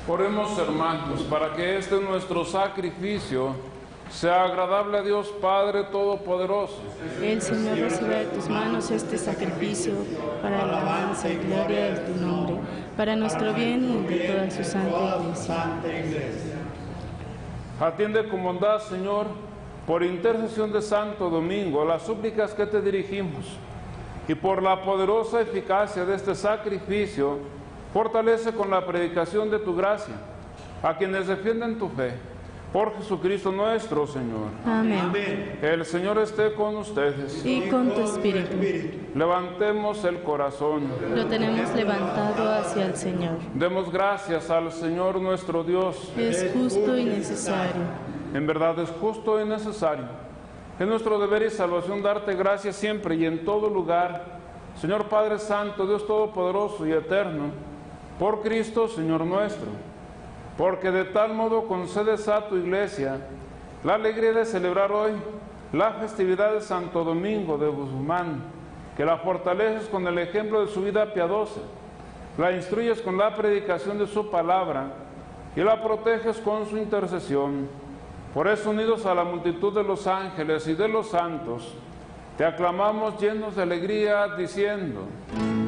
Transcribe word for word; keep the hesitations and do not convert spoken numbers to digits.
Oremos, hermanos, para que este nuestro sacrificio sea agradable a Dios Padre Todopoderoso. El Señor reciba de tus manos este sacrificio para la alabanza y gloria de tu nombre, para nuestro bien y el de toda su santa Iglesia. Atiende con bondad, Señor, por intercesión de Santo Domingo, las súplicas que te dirigimos, y por la poderosa eficacia de este sacrificio, fortalece con la predicación de tu gracia a quienes defienden tu fe. Por Jesucristo nuestro Señor. Amén. El Señor esté con ustedes. Y con tu espíritu. Levantemos el corazón. Lo tenemos levantado hacia el Señor. Demos gracias al Señor nuestro Dios. Es justo y necesario. En verdad es justo y necesario. Es nuestro deber y salvación darte gracias siempre y en todo lugar, Señor Padre Santo, Dios Todopoderoso y Eterno, por Cristo, Señor nuestro. Porque de tal modo concedes a tu Iglesia la alegría de celebrar hoy la festividad de Santo Domingo de Guzmán, que la fortaleces con el ejemplo de su vida piadosa, la instruyes con la predicación de su palabra y la proteges con su intercesión. Por eso, unidos a la multitud de los ángeles y de los santos, te aclamamos llenos de alegría, diciendo: